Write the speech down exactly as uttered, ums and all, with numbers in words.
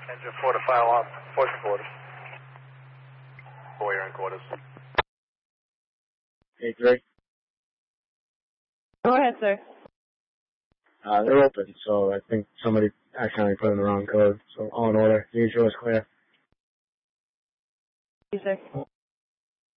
Engine four to file on, fourth quarters. Four, you're in quarters. Hey, three. Go ahead, sir. Uh, they're open, so I think somebody accidentally put in the wrong code. So all in order. The usual is clear. Yes, sir.